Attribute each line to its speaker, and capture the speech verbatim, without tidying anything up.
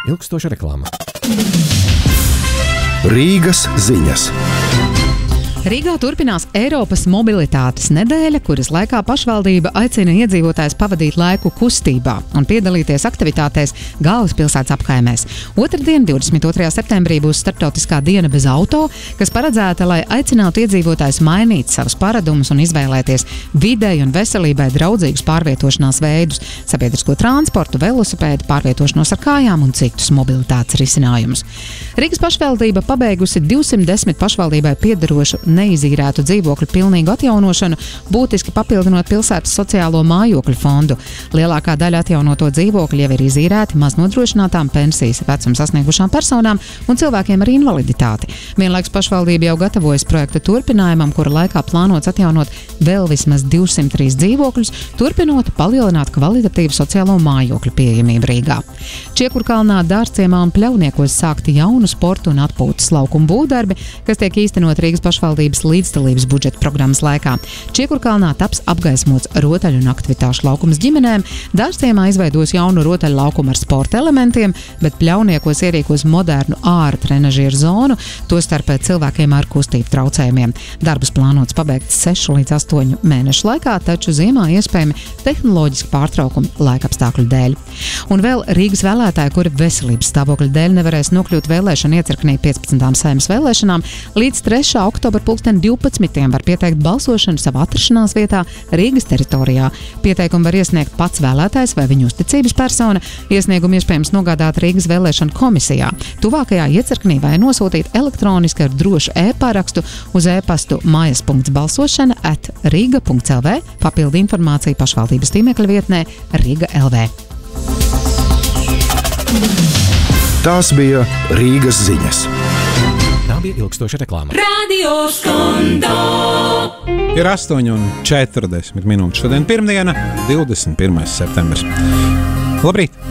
Speaker 1: ilgstoša reklāma.
Speaker 2: Rīgas ziņas.
Speaker 3: Rīgā turpinās Eiropas mobilitātes nedēļa, kuras laikā pašvaldība aicina iedzīvotājus pavadīt laiku kustībā un piedalīties aktivitātēs galvaspilsētas apkaimēs. Otrdien, divdesmit otrajā septembrī, būs starptautiskā diena bez auto, kas paredzēta, lai aicinātu iedzīvotājus mainīt savus paradumus un izvēlēties videi un veselībai draudzīgus pārvietošanās veidus, sabiedrisko transportu, velosipēdu, pārvietošanos ar kājām un citus mobilitātes risinājumus. Rīgas pašvaldība pabeigusi divsimt desmit pašvaldībai piederošu neizīrētu dzīvokļu pilnīgu atjaunošanu, būtiski papildinot pilsētas sociālo mājokļu fondu. Lielākā daļa atjaunoto dzīvokļu jau ir izīrēti maznodrošinātām, pensijas vecumu sasniegušām personām un cilvēkiem ar invaliditāti. Vienlaikus pašvaldība jau gatavojas projekta turpinājumam, kura laikā plānots atjaunot vēl vismaz divsimt trīs dzīvokļus, turpinot palielināt kvalitatīvu sociālo mājokļu pieejamību Rīgā. Čiekurkalnā, Dārciemā un Pļauniekos sākti jaunu sportu un atpūtas laukumu būvdarbi, kas tiek īstenot Rīgas pašvaldības līdzdalības budžeta programmas laikā. Čiekurkalnā taps apgaismots rotaļu un aktivitāšu laukums ģimenēm, Dārciemā izveidos jaunu rotaļu laukumu ar sporta elementiem, bet Pļauniekos ierīkos modernu āra trenažieru zonu, tostarp cilvēkiem ar kustību traucējumiem. Darbus plānots pabeigt sešu līdz astoņu mēnešu laikā, taču ziemā iespējami tehnoloģiski pārtraukumi laikapstākļu dēļ. Un vēl Rīgas vēlētāji, kuri veselības stāvokļa dēļ nevarēs nokļūt vēlēšanu iecirknī piecpadsmitām Saeimas vēlēšanām, līdz trešā oktobra pulksten divpadsmitiem var pieteikt balsošanu savā atrašanās vietā Rīgas teritorijā. Pieteikumu var iesniegt pats vēlētājs vai viņa uzticības persona. Iesniegumu iespējams nogādāt Rīgas vēlēšanu komisijā. Tuvākajā iecirknī vai nosūtīt elektroniski ar drošu e-parakstu uz e-pastu mājas punkts balsošana at riga punkts el vē. Papildu informāciju pašvaldības tīmekļa vietnē Riga punkt el vē.
Speaker 2: Tās bija Rīgas ziņas.
Speaker 1: Tā bija ilgstoša reklāma.
Speaker 4: Radio Skondo.
Speaker 5: Ir astoņi un četrdesmit minūtes. Šodien pirmdiena, divdesmit pirmais septembris. Labrīt!